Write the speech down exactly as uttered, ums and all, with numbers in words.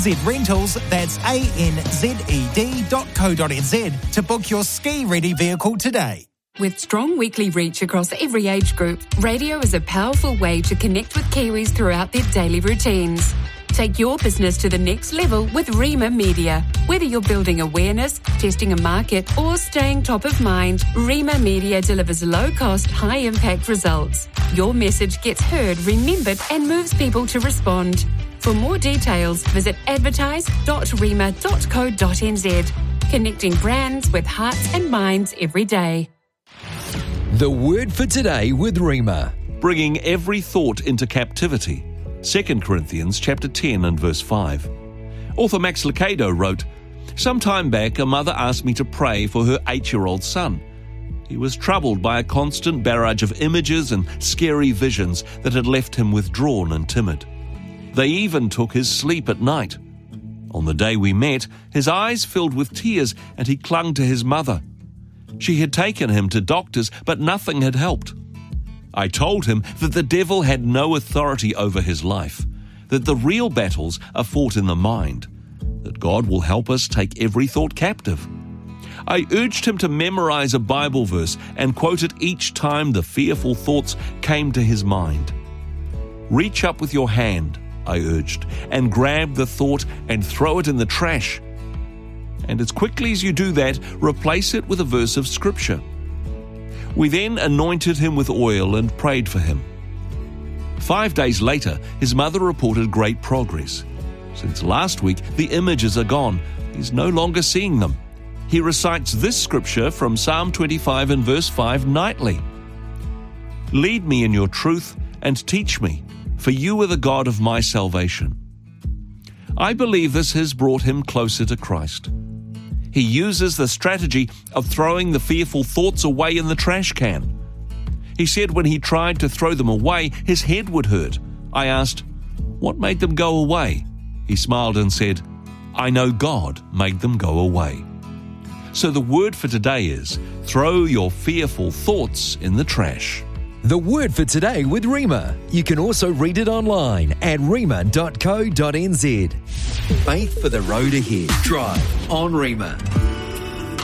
Z Rentals, that's A N Z E D dot co dot n z to book your ski-ready vehicle today. With strong weekly reach across every age group, radio is a powerful way to connect with Kiwis throughout their daily routines. Take your business to the next level with Rima Media. Whether you're building awareness, testing a market, or staying top of mind, Rima Media delivers low-cost, high-impact results. Your message gets heard, remembered, and moves people to respond. For more details, visit advertise dot rima dot co dot n z. Connecting brands with hearts and minds every day. The word for today with Rima. Bringing every thought into captivity. Second Corinthians chapter ten and verse five. Author Max Lucado wrote, "Some time back, a mother asked me to pray for her eight-year-old son. He was troubled by a constant barrage of images and scary visions that had left him withdrawn and timid. They even took his sleep at night. On the day we met, his eyes filled with tears and he clung to his mother. She had taken him to doctors, but nothing had helped. I told him that the devil had no authority over his life, that the real battles are fought in the mind, that God will help us take every thought captive. I urged him to memorize a Bible verse and quote it each time the fearful thoughts came to his mind. Reach up with your hand, I urged, and grab the thought and throw it in the trash. And as quickly as you do that, replace it with a verse of Scripture. We then anointed him with oil and prayed for him. Five days later, his mother reported great progress. Since last week, the images are gone. He's no longer seeing them. He recites this scripture from Psalm twenty-five and verse five nightly. Lead me in your truth and teach me, for you are the God of my salvation. I believe this has brought him closer to Christ. He uses the strategy of throwing the fearful thoughts away in the trash can. He said when he tried to throw them away, his head would hurt. I asked, "What made them go away?" He smiled and said, "I know God made them go away." So the word for today is, throw your fearful thoughts in the trash. The word for today with Rima. You can also read it online at rima dot co dot n z. Faith for the road ahead. Drive on Rima.